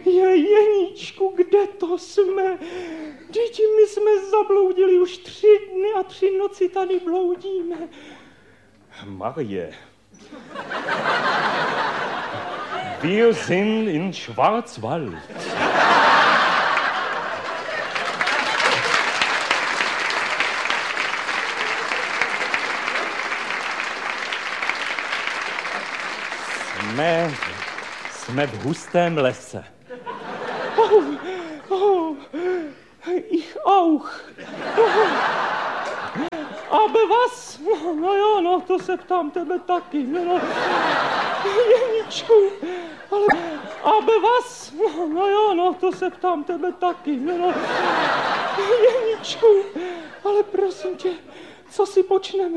Jeníčku, kde to jsme? Děti, my jsme zabloudili už 3 dny a 3 noci tady bloudíme. Marie. Wir sind in Schwarzwald. Jsme v hustém lese. Ich auch. Aber was? No jo, no, to se ptám tebe taky. No. Jeníčku, ale aber was? No jo, no, to se ptám tebe taky. No. Jeníčku, ale prosím tě, co si počneme?